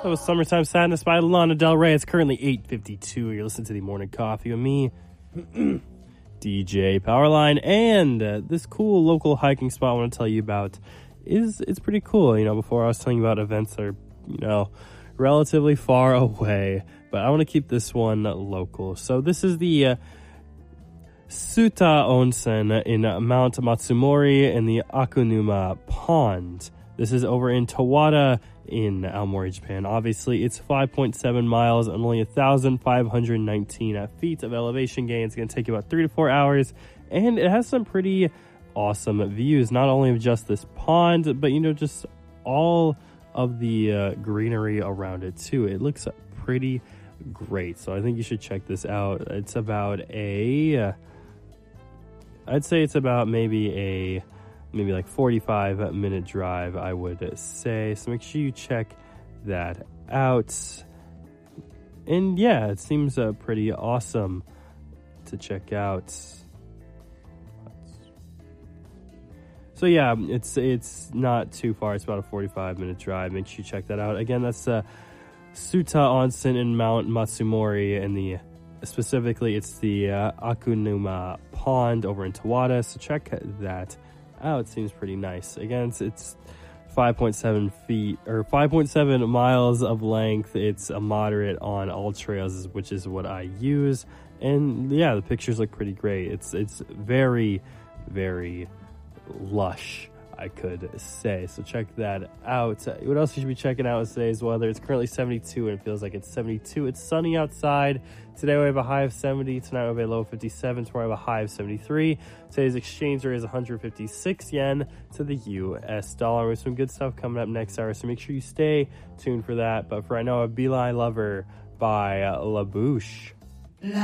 That was Summertime Sadness by Lana Del Rey. It's currently 8:52. You're listening to the Morning Coffee with me, DJ Powerline, and this cool local hiking spot I want to tell you about it's pretty cool. You know, before I was telling you about events that are, you know, relatively far away, but I want to keep this one local. So this is the Suta Onsen in Mount Matsumori in the Akunuma Pond. This is over in Tawada in Aomori, Japan. Obviously, it's 5.7 miles and only 1,519 feet of elevation gain. It's going to take you about 3 to 4 hours, and it has some pretty awesome views, not only of just this pond, but, you know, just all of the greenery around it, too. It looks pretty great, so I think you should check this out. It's about I'd say it's about maybe like 45-minute drive, I would say. So make sure you check that out. And yeah, it seems pretty awesome to check out. So yeah, it's not too far. It's about a 45-minute drive. Make sure you check that out. Again, that's Suta Onsen in Mount Matsumori, and specifically it's the Akunuma Pond over in Tawada. So check that out. It seems pretty nice. Again, it's 5.7 feet or 5.7 miles of length. It's a moderate on all trails, which is what I use. And yeah, the pictures look pretty great. It's very, very lush, I could say. So check that out. What else you should be checking out is today's weather. It's currently 72 and it feels like it's 72. It's sunny outside. Today we have a high of 70. Tonight we have a low of 57. Tomorrow we have a high of 73. Today's exchange rate is 156 yen to the US dollar. We have some good stuff coming up next hour, so make sure you stay tuned for that. But for right now, a Beeline Lover by La Bouche.